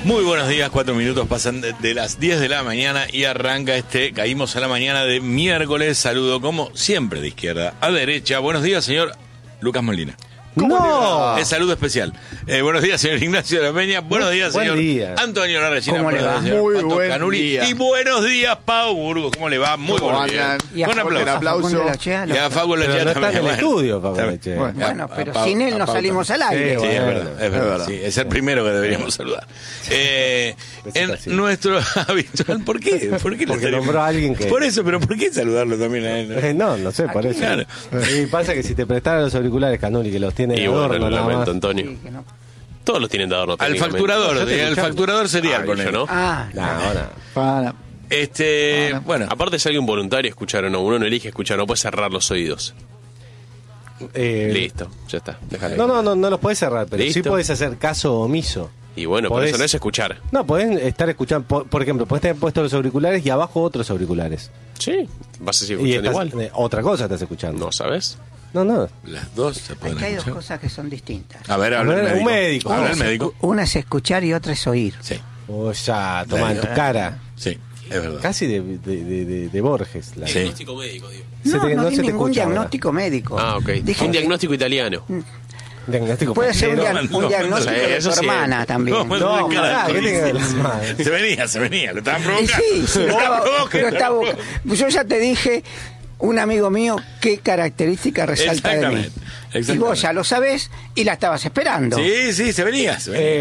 Muy buenos días, 4 minutos pasan de las 10 de la mañana y arranca Caímos a la mañana de miércoles. Saludo como siempre de izquierda a derecha. Buenos días, señor Lucas Molina. ¡No! Es saludo especial. Buenos días, señor Ignacio de la Peña. Buenos días, señor Antonio Larrachina. ¿Cómo le va? Muy buen Canuli. día. Y buenos días, Pau Burgos. ¿Cómo le va? Muy buenos días. Con aplauso. Y a Facu Lachea no también. está en el estudio, Facu Lachea. Bueno, pero sin él no salimos al aire. Sí, es verdad. Sí, es el primero que deberíamos saludar. En nuestro habitual. ¿Por qué? Porque nombró a alguien que... Por eso, pero ¿por qué saludarlo también a él? No sé, por eso. Claro. Y pasa que si te prestaran los auriculares, Canuli, que los tiene de adorno, nada más. Antonio. Sí, que no. Todos los tienen de adorno. Al facturador, el facturador sería con él, ¿no? Bueno. Aparte, si alguien voluntario escuchar o no, uno no elige escuchar, no puede cerrar los oídos. Listo, ya está. Déjalo. No los podés cerrar, pero ¿Listo? sí podés hacer caso omiso. Y bueno, por eso no es escuchar. No, podés estar escuchando, por ejemplo, podés tener puestos los auriculares y abajo otros auriculares. Sí, vas a seguir Y escuchando estás, igual. otra cosa estás escuchando. ¿No sabes? No. Las dos se pueden Acá hay dos escuchar. cosas que son distintas. A ver, habla el un médico. Habla el médico. Una es escuchar y otra es oír. Sí, Ya, toma en tu cara. sí, es verdad. Casi de Borges. Sí. Diagnóstico médico, digo. No di se te ningún escucha diagnóstico médico. Ah, ok. Dije Un que diagnóstico italiano. Diagnóstico puede ser un, pachero. un diagnóstico sí, de eso tu sí. hermana también. No, pará, ¿qué tiene que ver la madre? Se venía, lo estaban Y provocando. sí, lo estaba. Yo ya te dije, un amigo mío, qué característica resalta de mí. Y vos ya lo sabés y la estabas esperando. Sí, se venía.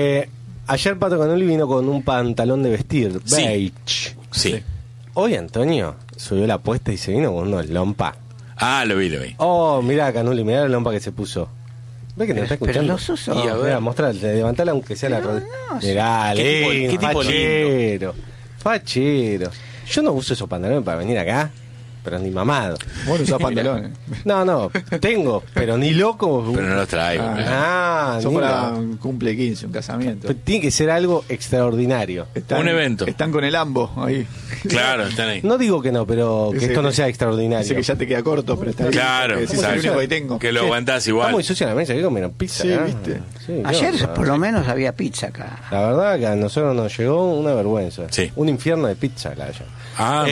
Ayer Pato Canoli vino con un pantalón de vestir, Sí. beige. Sí. Hoy Antonio subió la apuesta y se vino con unos lompa. Ah, lo vi. Oh, mirá Canoli, mirá la lompa que se puso. ¿Ves que no está Pero escuchando? los uso. Y a ver, mostrá, levantala aunque sea la rodilla. Mirá, ¿Qué tipo fachero. Fachero. Yo no uso esos pantalones para venir acá, pero ni mamado. Vos no usás pantalones. No, tengo, pero ni loco. Pero no los traigo. Son ni para loco. un cumple 15, un casamiento. Pero tiene que ser algo extraordinario. Un evento. Están con el ambo ahí. Claro, están ahí. No digo que no, pero que Ese esto no que- sea extraordinario. Dice que ya te queda corto, pero está bien. Claro, Es el sabes único que tengo. que lo Sí. aguantás Está igual. muy sucia la mesa, que comieron pizza. Sí, ¿eh? ¿viste? Sí, Ayer no, por lo menos había pizza acá. La verdad que a nosotros nos llegó una vergüenza. Sí. Un infierno de pizza la allá. Ah,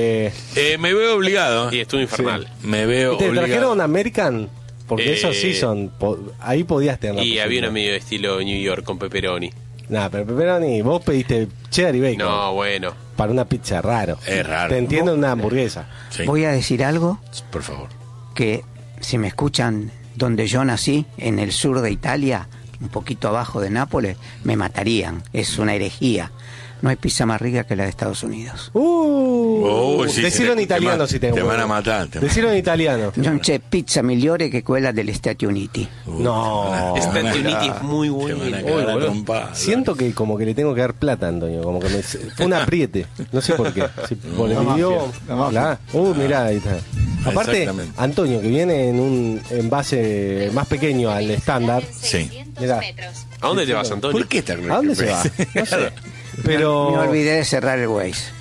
me veo obligado. Y estuvo infernal. Me veo ¿Te obligado. trajeron American? Porque esos sí son... ahí podías tener... Y había una medio de estilo New York con pepperoni. Nah, pero pepperoni, vos pediste cheddar y bacon. No, bueno. Para una pizza raro. Es raro. Te entiendo una hamburguesa. Sí, Voy a decir algo por favor. que si me escuchan donde yo nací, en el sur de Italia, un poquito abajo de Nápoles, me matarían. Es una herejía. No hay pizza más rica que la de Estados Unidos. Sí, decilo en te italiano ma- si te te van a matar. Decilo en italiano. Non c'è pizza migliore che quella degli Stati Uniti. No. Esta Unity es muy Te buena. van a Uy, cagar a boludo. trompadas. Siento que como que le tengo que dar plata, Antonio. Como que fue un apriete. No sé por qué. Si por el La mafia, idioma. la mafia. Mirá, ahí está. Aparte, Exactamente. Antonio, que viene en un envase más pequeño al estándar. Sí. Mirá. ¿A dónde te vas, Antonio? ¿Por qué está ¿A dónde se va? No sé. Pero Me olvidé de cerrar el Waze.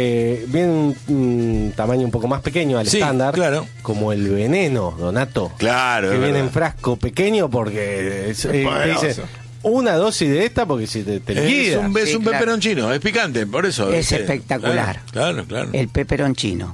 viene un tamaño un poco más pequeño al Sí, estándar. claro. Como el veneno, Donato. Claro, Que es viene verdad. en frasco pequeño porque te poderoso. dice una dosis de esta porque si te Es liquida. un Sí, claro. peperoncino, es picante, por eso. Es ¿viste? espectacular. Claro. El peperoncino.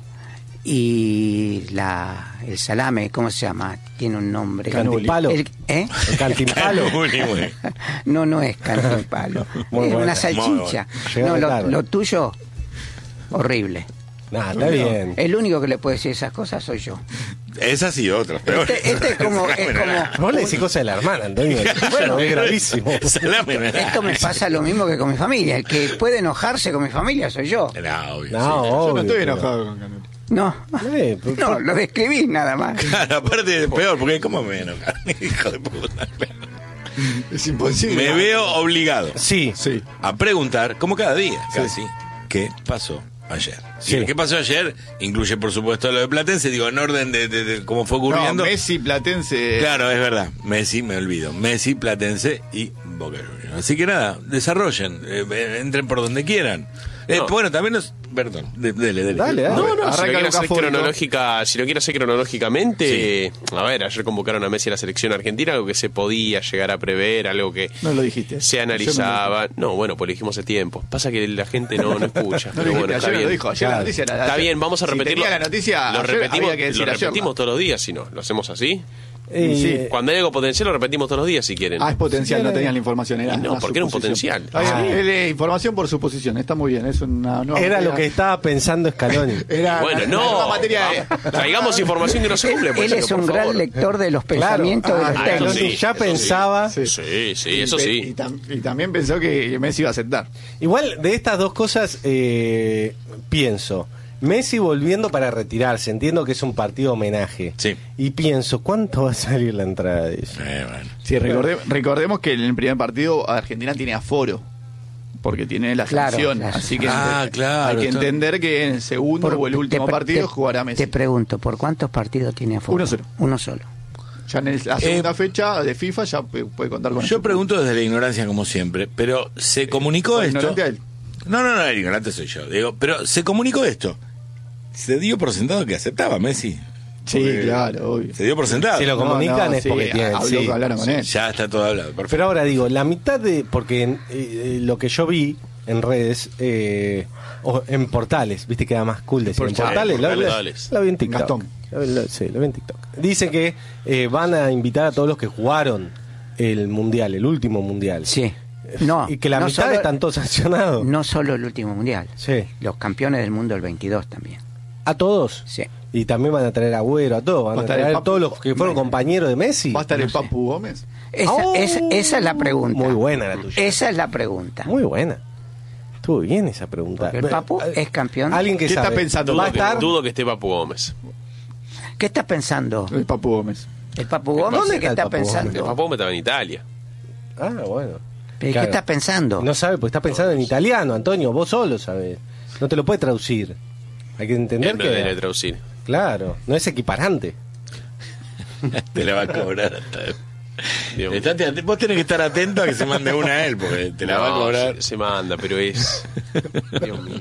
Y el salame, ¿cómo se llama? Tiene un nombre. Cantimpalo. ¿Eh? El cantimpalo. Muy bien. No es cantimpalo. Muy Es bueno, una salchicha. muy bueno. No, Llegó tarde. lo tuyo, horrible. Nah, está bien. El único que le puede decir esas cosas soy yo. Esas y otras, pero Este es como... Vos le decís cosas de la hermana, Antonio. Bueno, es gravísimo. Esto me pasa lo mismo que con mi familia. El que puede enojarse con mi familia soy yo. No, obvio. No, sí. Yo obvio, no estoy pero- enojado con Canoli. No, pero- lo describís nada más. Claro, aparte es peor, porque ¿cómo me voy a enojar? Hijo de puta. Es imposible. Me veo obligado Sí. Sí. a preguntar, como cada día, casi, ¿qué pasó ayer? Sí. Y el ¿qué pasó ayer? Incluye, por supuesto, lo de Platense, digo, en orden de cómo fue No, ocurriendo. Messi, Platense. Claro, es verdad. Messi, me olvido. Messi, Platense y Boca Juniors. Así que nada, desarrollen, entren por donde quieran. No. Bueno, también nos... Perdón, dele. Dale. No, si lo Arranca quiere Lucas hacer Fórico. si lo quiere hacer cronológicamente, a ver, ayer convocaron a Messi a la selección argentina, algo que se podía llegar a prever, algo que No lo dijiste. se analizaba. No, bueno, pues lo dijimos hace tiempo. Pasa que la gente no escucha. No pero lo bueno, dijiste, está ayer bien. lo dijo. Ayer la noticia era Está bien, vamos a repetirlo. Si tenía la noticia, lo ayer repetimos, había que decir lo ayer, repetimos ¿no? todos los días, si no. ¿Lo hacemos así? Sí. Cuando hay algo potencial, lo repetimos todos los días, si quieren. Es potencial, Sí, no era- tenías la información. Era Y no, una porque era un suposición. potencial. Está bien, es información por suposición, está muy bien. Es una nueva Era materia. lo que estaba pensando Scaloni. Era Bueno, una nueva no. materia Traigamos información que no se cumple. pues, Él es por un favor. gran lector de los Claro. pensamientos de los eso técnicos. sí, ya eso sí. pensaba. Sí. Sí, eso sí. Y también pensó que Messi iba a aceptar. Igual de estas dos cosas pienso, Messi volviendo para retirarse, entiendo que es un partido homenaje. Sí. Y pienso, ¿cuánto va a salir la entrada de eso? Bueno. Sí, recordemos que en el primer partido Argentina tiene aforo. Porque tiene la Claro, sanción. claro. Así que Claro, hay que está- entender que en el segundo o el último partido jugará Messi. Te pregunto, ¿por cuántos partidos tiene aforo? 1-0. Uno solo. Ya en la segunda fecha de FIFA ya puede contar con Yo eso. pregunto desde la ignorancia como siempre, pero ¿se comunicó esto? ignorante a él. No, el ignorante soy yo. Digo, pero ¿se comunicó esto? ¿Se dio por sentado que aceptaba Messi? Sí, Porque claro, obvio. Se dio por sentado. Si lo comunican es sí, porque tienen... habló, sí. hablaron con él. Ya está todo hablado. Perfecto. Pero ahora digo, la mitad de... Porque lo que yo vi en redes, o en portales, viste que era más cool decir en portales, portales. lo vi en TikTok. Gastón. Sí, lo vi en TikTok. Dice que van a invitar a todos los que jugaron el mundial, el último mundial. Sí. No, Y que la no mitad solo- están todos sancionados. No solo el último mundial. Sí. Los campeones del mundo del 22 también. ¿A todos? Sí. Y también van a traer a Agüero, a todos. Van Va a a estar el traer a Papu- todos los que fueron compañeros de Messi. ¿Va a estar el Papu Gómez? Esa es la pregunta. Muy buena la tuya. Esa es la pregunta. Muy buena. Estuvo bien esa pregunta. Porque el Papu es campeón. Alguien que ¿Qué sabe. está pensando? ¿Va a estar? Dudo que esté Papu Gómez. ¿Qué está pensando? El Papu Gómez. El Papu Gómez, ¿Dónde ¿qué está está el Papu pensando? El Papu Gómez estaba en Italia. Ah, bueno. ¿Pero Claro. ¿Qué está pensando? No sabe, porque está pensando en italiano, Antonio. Vos solo sabés. No te lo puede traducir. Hay que entender Él me debe que... traducir. Claro, no es equiparante. Te la va a cobrar hasta... Dios mío. Vos tenés que estar atento a que se mande una a él, porque te la va a No, cobrar. se manda, pero es. Dios mío.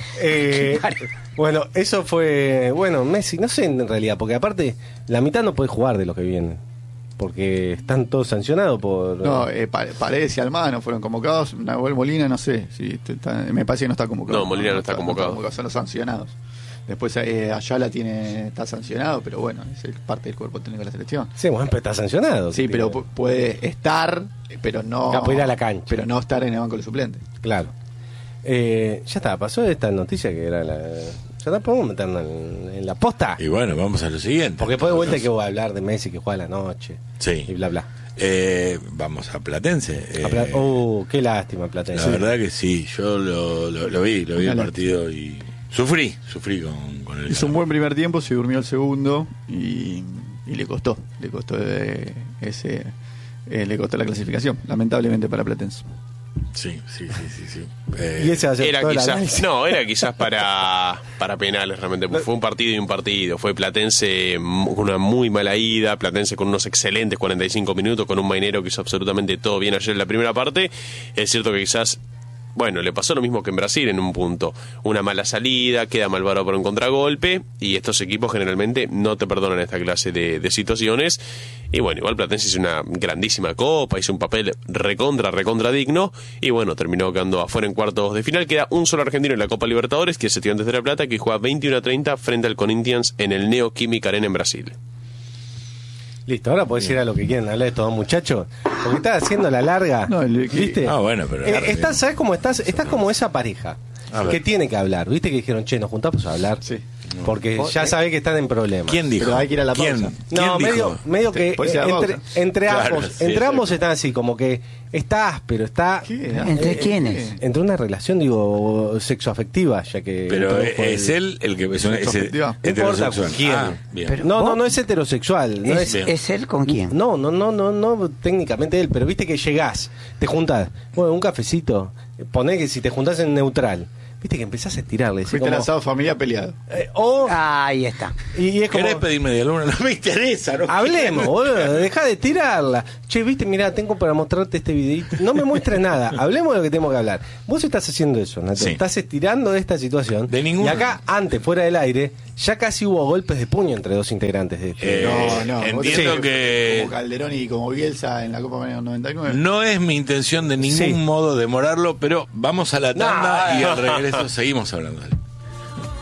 Bueno, eso fue... Bueno, Messi, no sé en realidad, porque aparte la mitad no puede jugar de los que vienen. Porque están todos sancionados por... No, Paredes y Almada no fueron convocados. Nahuel Molina, no sé. Si me parece que no está convocado. No, Molina no está convocado. Son los sancionados. Después Ayala está sancionado, pero bueno, es parte del cuerpo técnico de la selección. Sí, bueno, pero está sancionado. Sí, pero puede estar, pero no. Ya puede ir a la cancha. Pero no estar en el banco de suplentes. Claro. Ya está, pasó esta noticia que era la... Ya está, podemos meternos en la posta. Y bueno, vamos a lo siguiente. Porque después de vuelta hay que hablar de Messi que juega a la noche. Sí. Y bla, bla. Vamos a Platense. Qué lástima, Platense. La verdad que sí, yo lo vi el Una partido y sufrí con el... Hizo un buen primer tiempo, se durmió el segundo y le costó le costó la clasificación, lamentablemente para Platense. Sí. Y ese va a ser Era todo el quizás, análisis. no, era quizás para penales realmente. Fue un partido y un partido. Fue Platense con una muy mala ida, Platense con unos excelentes 45 minutos, con un Mainero que hizo absolutamente todo bien ayer en la primera parte. Es cierto que quizás, bueno, le pasó lo mismo que en Brasil en un punto. Una mala salida, queda Malvaro por un contragolpe, y estos equipos generalmente no te perdonan esta clase de situaciones. Y bueno, igual Platense hizo una grandísima copa, hizo un papel recontra digno, y bueno, terminó quedando afuera en cuartos de final. Queda un solo argentino en la Copa Libertadores, que es Estudiantes de La Plata, que juega 21-30 frente al Corinthians en el Neoquímica Arena en Brasil. Listo, ahora podés ir a lo que quieren hablar de estos dos muchachos. Porque estás haciendo la larga. No, ¿viste? Ah, bueno, pero... ¿Sabes cómo estás? Estás como esa pareja A ver. que tiene que hablar. ¿Viste que dijeron, che, nos juntamos a hablar? Sí. Porque ya sabés que están en problemas. ¿Quién dijo? Pero hay que ir a la ¿Quién? pausa. ¿Quién No, dijo? medio que Puede ser la pausa. entre Claro, ambos, sí, entre ambos exacto. están así, como que está áspero, está ¿Qué? ¿Entre quiénes? entre una relación, digo, sexoafectiva, ya que Pero introdujo es él el que es Sexoafectiva. heterosexual. No importa quién. Ah, bien. Pero- no es heterosexual, no es, ¿Es él con quién? no, técnicamente él, pero viste que llegás, te juntás, bueno, un cafecito, poné que si te juntás en neutral, viste que empezás a estirarle. Fuiste al asado familiar peleado. Ahí está. Y es como, ¿Querés pedir media luna? No me interesa, ¿no? hablemos, boludo, dejá de tirarla. Che, viste, mirá, tengo para mostrarte este videito. No me muestres nada, hablemos de lo que tenemos que hablar. Vos estás haciendo eso, Nato. Sí. Estás estirando esta situación. De ninguna. Y acá, antes, fuera del aire, ya casi hubo golpes de puño entre dos integrantes de este. No. Entiendo vos que como Calderón y como Bielsa en la Copa América 99. no es mi intención de ningún Sí. modo demorarlo, pero vamos a la tanda No. y al regreso seguimos hablando.